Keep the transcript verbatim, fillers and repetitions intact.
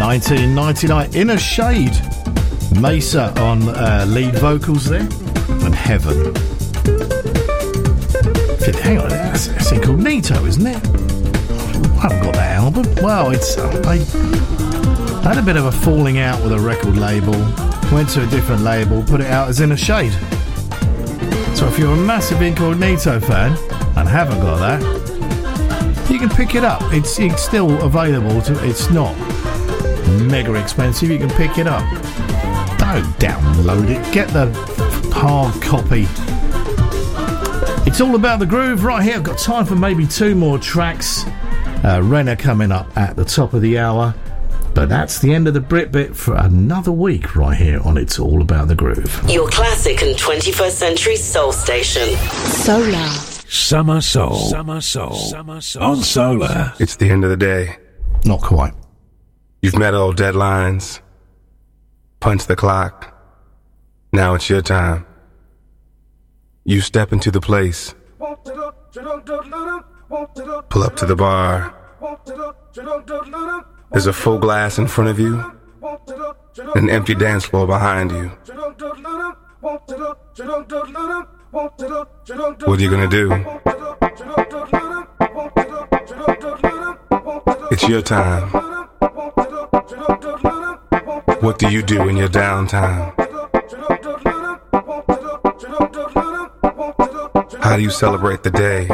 nineteen ninety-nine, In a Shade. Mesa on uh, lead vocals there. And Heaven. Hang on, that's, that's Incognito, isn't it? I haven't got that album. Well, it's uh, I had a bit of a falling out with a record label. Went to a different label, put it out as In a Shade. So if you're a massive Incognito fan and haven't got that, you can pick it up. It's it's still available. To, it's not mega expensive. You can pick it up. Don't download it. Get the hard copy. It's all about the groove right here. I've got time for maybe two more tracks. Uh, Renner coming up at the top of the hour. But that's the end of the Brit Bit for another week right here on It's All About the Groove. Your classic and twenty-first century soul station. Solar. Summer Soul. Summer Soul. Summer Soul. On Solar. It's the end of the day. Not quite. You've met all deadlines. Punch the clock. Now it's your time. You step into the place. Pull up to the bar. There's a full glass in front of you, an empty dance floor behind you. What are you gonna do? It's your time. What do you do in your downtime? How do you celebrate the day?